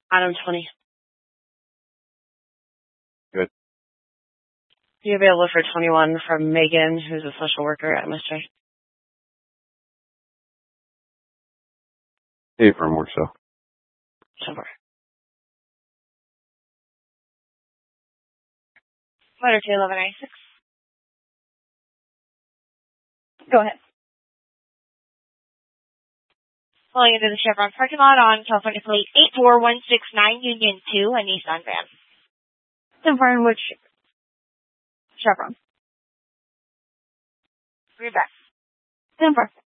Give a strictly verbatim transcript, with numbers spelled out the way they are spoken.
Adam twenty. Good. Be available for twenty-one from Megan, who's a social worker at M S J. Affirm more so. Sure. Letter two eleven ninety-six. Go ahead. Pulling into the Chevron parking lot on California Plate eight four one six nine Union two, a Nissan van. Confirm which Chevron. Read back. Confirm.